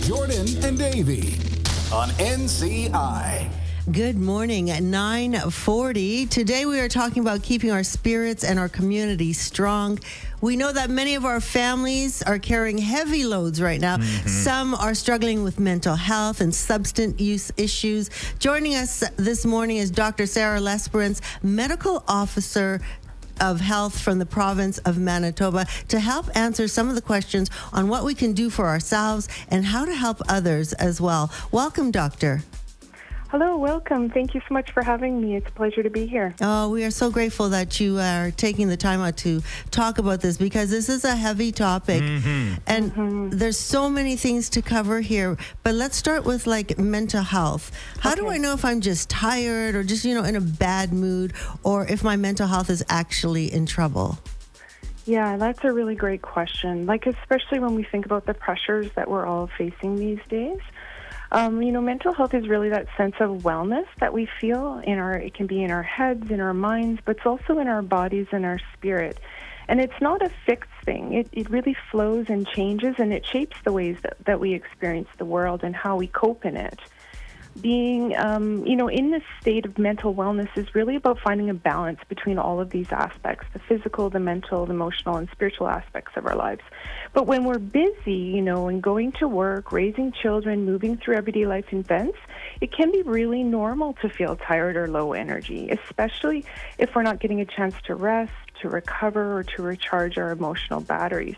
Jordan and Davey on NCI. Good morning at 9:40. Today we are talking about keeping our spirits and our community strong. We know that many of our families are carrying heavy loads right now. Some are struggling with mental health and substance use issues. Joining us this morning is Dr. Sarah Lesperance, Medical Officer of Health from the province of Manitoba, to help answer some of the questions on what we can do for ourselves and how to help others as well. Welcome, Doctor. Hello, welcome. Thank you so much for having me. It's a pleasure to be here. Oh, we are so grateful that you are taking the time out to talk about this, because this is a heavy topic and there's so many things to cover here. But let's start with like mental health. How do I know if I'm just tired or just, in a bad mood, or if my mental health is actually in trouble? Yeah, that's a really great question. Especially when we think about the pressures that we're all facing these days. Mental health is really that sense of wellness that we feel it can be in our heads, in our minds, but it's also in our bodies and our spirit. And it's not a fixed thing. It really flows and changes, and it shapes the ways that we experience the world and how we cope in it. Being, in this state of mental wellness is really about finding a balance between all of these aspects, the physical, the mental, the emotional, and spiritual aspects of our lives. But when we're busy, and going to work, raising children, moving through everyday life events, it can be really normal to feel tired or low energy, especially if we're not getting a chance to rest, to recover, or to recharge our emotional batteries.